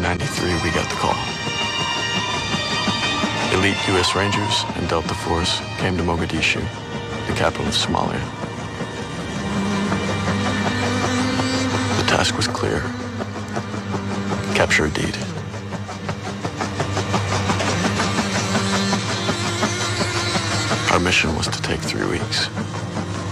1993, we got the call. Elite U.S. Rangers and Delta Force came to Mogadishu, the capital of Somalia. The task was clear. Capture Aidid. Our mission was to take 3 weeks.